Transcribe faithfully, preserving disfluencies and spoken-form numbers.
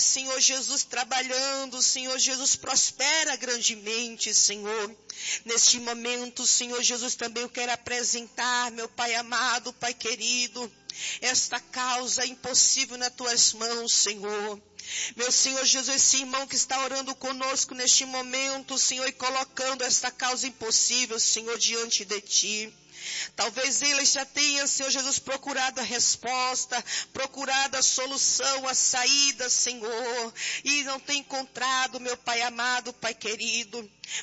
Senhor Jesus, trabalhando, Senhor Jesus, prospera grandemente, Senhor. Neste momento, Senhor Jesus, também eu quero apresentar, meu Pai amado, Pai querido, esta causa impossível nas tuas mãos, Senhor. Meu Senhor Jesus, esse irmão que está orando conosco neste momento, Senhor, e colocando esta causa impossível, Senhor, diante de Ti. Talvez ele já tenha, Senhor Jesus, procurado a resposta, procurado a solução, a saída, Senhor, e não tenha encontrado, meu Pai amado, Pai querido.